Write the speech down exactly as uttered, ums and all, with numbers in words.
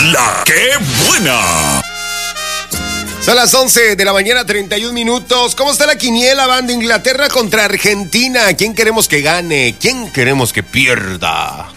La que buena. Son las once de la mañana, treinta y un minutos. ¿Cómo está la quiniela, banda? Inglaterra contra Argentina. ¿Quién queremos que gane? ¿Quién queremos que pierda?